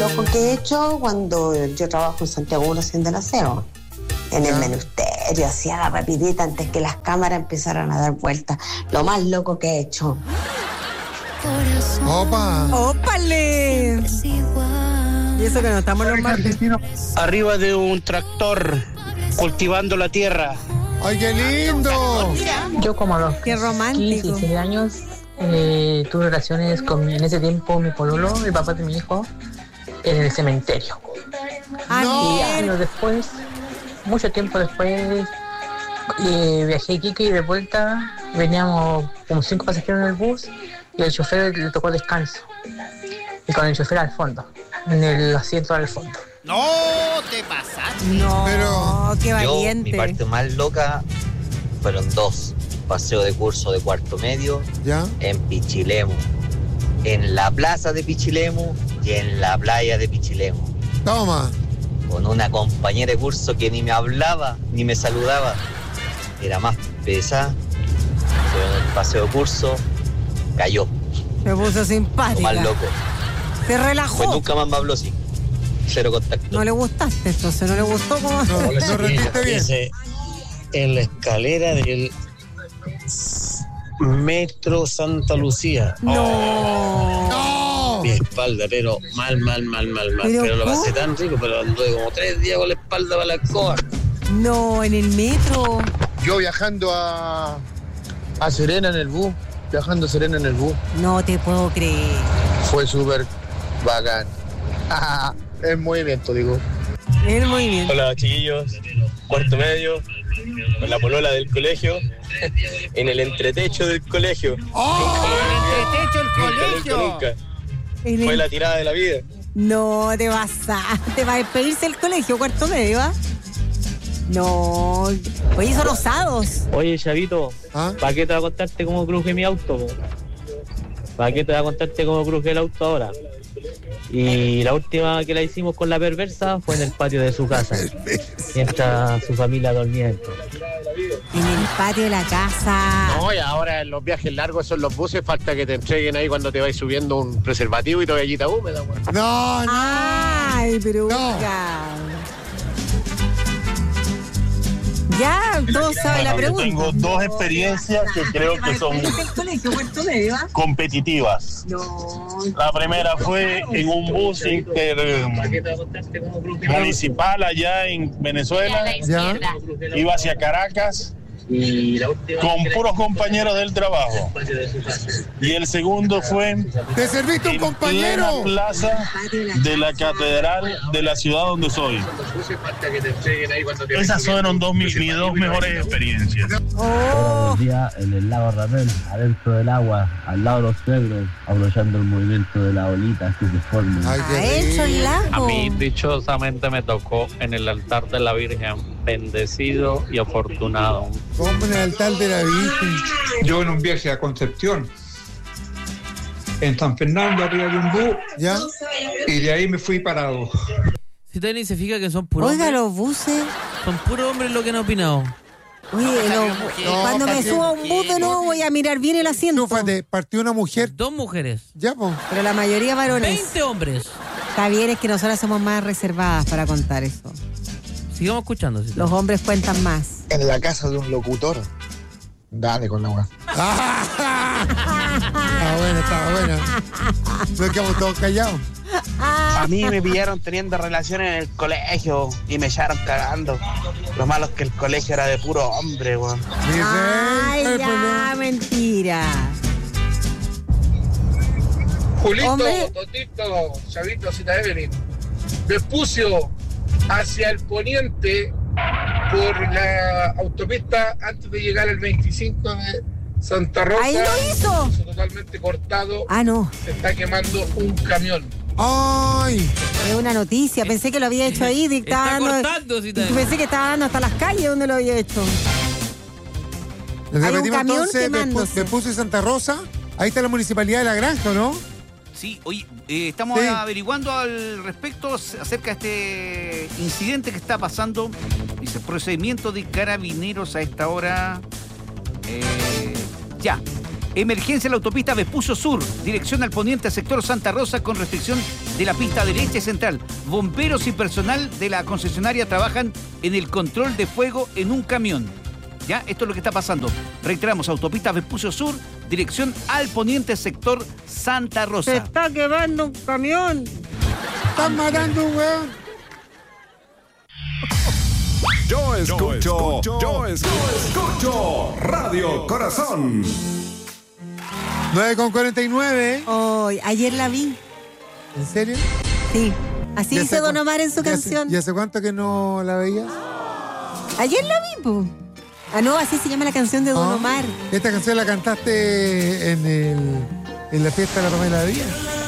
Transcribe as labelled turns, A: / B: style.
A: Lo que he hecho cuando yo trabajo en Santiago 1 haciendo el aseo. En el ministerio, hacía la rapidita antes que las cámaras empezaran a dar vueltas. Lo más loco que he hecho.
B: ¡Opa!
C: ¡Ópale! Y eso que no estamos en los martes.
D: Arriba de un tractor, cultivando la tierra.
B: ¡Ay, qué lindo!
E: Yo como a los
C: Qué romántico.
E: 15, 16 años tuve relaciones con, en ese tiempo, mi pololo, el papá de mi hijo, en el cementerio.
B: No.
E: Y años después, mucho tiempo después, viajé a Iquique y de vuelta veníamos como 5 pasajeros en el bus y el chofer le tocó descanso. Y con el chofer al fondo, en el asiento al fondo.
F: ¡No! ¡Te pasaste!
C: No,
B: Pero
C: qué
G: Yo,
C: valiente.
G: mi parte más loca fueron 2. Paseo de curso de cuarto medio
B: ¿Ya?
G: en Pichilemu. En la plaza de Pichilemu y en la playa de Pichilemu.
B: Toma.
G: Con una compañera de curso que ni me hablaba, ni me saludaba. Era más pesada. Pero en el paseo de curso cayó.
C: Se puso
G: Lo
C: simpática.
G: más loco.
C: Se
G: Pues
C: relajó.
G: nunca más me habló así. 0 contacto.
C: No le gustaste, entonces no le gustó como.
B: No rendiste bien.
D: Dice, en la escalera del Metro Santa Lucía.
C: No.
B: ¡No!
D: Mi espalda, pero mal.
C: Pero
D: Lo pasé
C: ¿cómo?
D: tan rico, pero anduve como 3 días con la espalda para la escoba.
C: No, en el metro.
H: Yo viajando a Serena en el bus, viajando a Serena en el bus,
C: No te puedo creer.
H: fue súper bacán. En movimiento, digo.
C: El movimiento.
D: Hola chiquillos, cuarto medio, con la polola del colegio, en el entretecho del colegio.
F: ¡Entretecho el colegio!
D: Nunca.
C: En el-
D: Fue la tirada de la vida.
C: No, te vas a despedirse del colegio, cuarto medio, ¿va? No. Oye, son osados.
I: Oye, Chavito,
B: ¿Ah?
I: ¿para qué te voy a contarte cómo cruje mi auto? Po? ¿Para qué te voy a contarte cómo cruje el auto ahora? Y la última que la hicimos con la perversa fue en el patio de su casa, mientras su familia dormía dentro.
C: En el patio de la casa.
H: No, y ahora en los viajes largos son los buses, falta que te entreguen ahí cuando te vais subiendo un preservativo y toallita húmeda, weón.
B: No, no.
C: Ay, pero
B: No.
C: oiga. Ya, todos saben la pregunta.
J: Tengo 2 experiencias que creo que son
C: ¿El colegio, cuarto medio, va?
J: competitivas.
C: No.
J: La primera fue en un bus municipal allá en Venezuela.
B: ¿Ya?
J: Iba hacia Caracas con puros compañeros del trabajo. Y el segundo fue
B: ¿Te serviste un
J: en
B: compañero?
J: plena plaza de la catedral de la ciudad donde soy. Esas fueron mis 2 mejores experiencias.
C: Oh,
I: Día en el lago Rapel, adentro del agua, al lado de los suegros, aprovechando el movimiento de la olita que se forma.
B: Ay,
C: ha
B: qué
C: hecho el
B: rico.
I: A
C: lago.
I: mí dichosamente me tocó en el altar de la Virgen, bendecido y afortunado.
B: Como en el altar de la Virgen.
K: Yo en un viaje a Concepción, en San Fernando, arriba de un bus,
B: ¿Ya?
K: y de ahí me fui parado.
L: Si usted ni se fija que son puros
C: Oiga,
L: hombres,
C: los buses.
L: son puros hombres lo que han opinado.
C: Oye, cuando me suba a un bus de nuevo voy a mirar bien el asiento.
B: Chúfate, partió una mujer.
L: 2 mujeres,
B: Ya, pues.
C: Pero la mayoría varones.
L: 20 hombres.
C: Está bien, es que nosotras somos más reservadas para contar eso.
L: Sigamos escuchando. Si
C: Los hombres cuentan más.
H: En la casa de un locutor. Dale con la weá.
B: Estaba buena. Nos quedamos todos callados.
D: A mí me pillaron teniendo relaciones en el colegio y me echaron cagando. Lo malo es que el colegio era de puro hombre, weón.
C: Ay,
B: el
C: ya,
B: problema.
C: mentira.
H: Julito,
C: Hombre.
H: Totito, Chavito, Cita Evelyn. Vespucio hacia el poniente por la autopista antes de llegar al 25 de Santa Rosa.
C: Ahí lo hizo.
H: Totalmente cortado.
C: Ah, no.
H: Se está quemando un camión.
B: ¡Ay!
C: Es una noticia. Pensé que lo había hecho ahí.
L: está cortando, si te...
C: Pensé que estaba dando hasta las calles donde lo había hecho.
B: Les
C: Hay un
B: repetimos
C: camión
B: entonces,
C: quemándose.
B: Vespucio y Santa Rosa. Ahí está la municipalidad de La Granja, ¿no?
F: Sí, oye, estamos
B: Sí.
F: averiguando al respecto acerca de este incidente que está pasando. Dice, procedimiento de carabineros a esta hora. Ya. Emergencia en la autopista Vespucio Sur, dirección al poniente, sector Santa Rosa, con restricción de la pista derecha y central. Bomberos y personal de la concesionaria trabajan en el control de fuego en un camión. ¿Ya? Esto es lo que está pasando. Reiteramos, autopista Vespucio Sur, dirección al poniente, sector Santa Rosa.
C: Se está quemando un camión.
B: Están matando un weón.
M: Yo escucho Radio Corazón.
B: 9:49.
C: Oh, ayer la vi.
B: ¿En serio?
C: Sí. Así dice Don Omar en su canción.
B: ¿Y hace cuánto que no la veías?
C: Ayer la vi, po. Ah, no, así se llama la canción de Don Omar.
B: ¿Esta canción la cantaste en la fiesta de la Pamela Díaz?